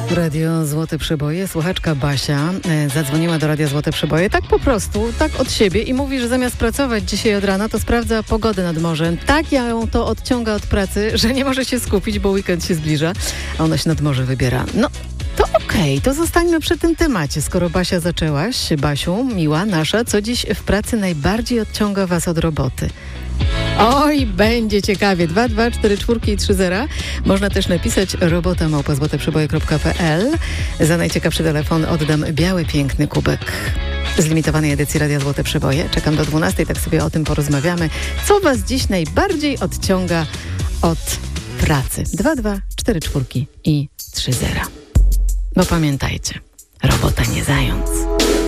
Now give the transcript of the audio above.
Radio Złote Przeboje. Słuchaczka Basia zadzwoniła do Radia Złote Przeboje tak po prostu, tak od siebie i mówi, że zamiast pracować dzisiaj od rana, to sprawdza pogodę nad morzem. Tak ją to odciąga od pracy, że nie może się skupić, bo weekend się zbliża, a ona się nad morze wybiera. No, to okej, to zostańmy przy tym temacie. Skoro Basia zaczęłaś, Basiu, miła nasza, co dziś w pracy najbardziej odciąga was od roboty? Oj, będzie ciekawie. 224 Można też napisać robota@złoteprzeboje.pl. Za najciekawszy telefon oddam biały, piękny kubek z limitowanej edycji Radia Złote Przeboje. Czekam do 12, tak sobie o tym porozmawiamy. Co was dziś najbardziej odciąga od pracy? 224 i 30. Bo pamiętajcie, robota nie zając.